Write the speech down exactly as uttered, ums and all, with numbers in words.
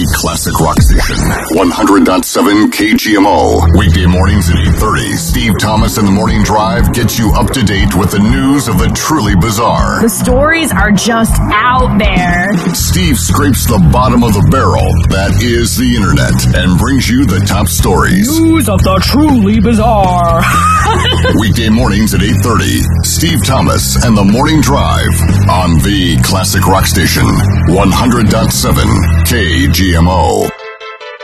Classic Rock Station, one hundred point seven K G M O. Weekday mornings at eight thirty. Steve Thomas and the Morning Drive gets you up to date with the news of the truly bizarre. The stories are just out there. Steve scrapes the bottom of the barrel, that is the internet, and brings you the top stories. News of the truly bizarre. Weekday mornings at eight thirty. Steve Thomas and the Morning Drive on the Classic Rock Station, one hundred point seven K G M O.